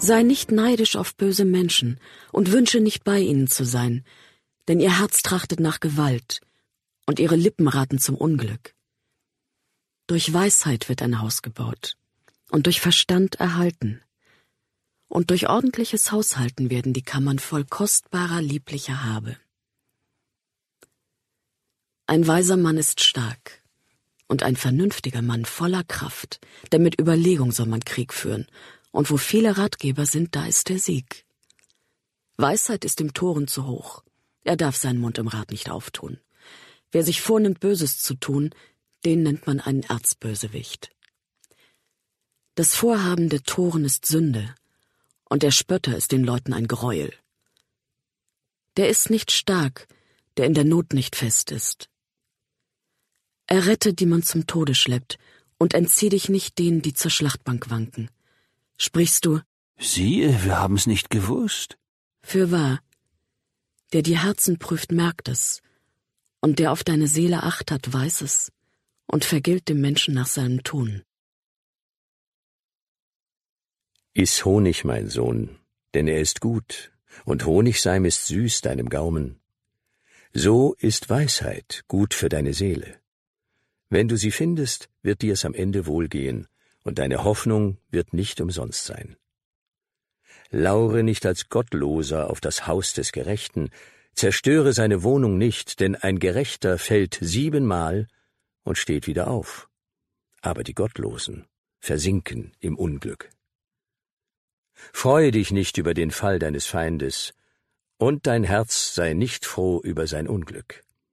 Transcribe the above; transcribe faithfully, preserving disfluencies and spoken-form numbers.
Sei nicht neidisch auf böse Menschen und wünsche nicht bei ihnen zu sein, denn ihr Herz trachtet nach Gewalt und ihre Lippen raten zum Unglück. Durch Weisheit wird ein Haus gebaut und durch Verstand erhalten. Und durch ordentliches Haushalten werden die Kammern voll kostbarer, lieblicher Habe. Ein weiser Mann ist stark und ein vernünftiger Mann voller Kraft, denn mit Überlegung soll man Krieg führen, und wo viele Ratgeber sind, da ist der Sieg. Weisheit ist dem Toren zu hoch, er darf seinen Mund im Rat nicht auftun. Wer sich vornimmt, Böses zu tun, den nennt man einen Erzbösewicht. Das Vorhaben der Toren ist Sünde, und der Spötter ist den Leuten ein Greuel. Der ist nicht stark, der in der Not nicht fest ist. Errette, die man zum Tode schleppt, und entzieh dich nicht denen, die zur Schlachtbank wanken. Sprichst du, siehe, wir haben's nicht gewusst. Fürwahr, der die Herzen prüft, merkt es, und der auf deine Seele Acht hat, weiß es, und vergilt dem Menschen nach seinem Tun. Iss Honig, mein Sohn, denn er ist gut, und Honigseim ist süß deinem Gaumen. So ist Weisheit gut für deine Seele. Wenn du sie findest, wird dir es am Ende wohlgehen, und deine Hoffnung wird nicht umsonst sein. Laure nicht als Gottloser auf das Haus des Gerechten, zerstöre seine Wohnung nicht, denn ein Gerechter fällt siebenmal und steht wieder auf. Aber die Gottlosen versinken im Unglück. Freue dich nicht über den Fall deines Feindes, und dein Herz sei nicht froh über sein Unglück.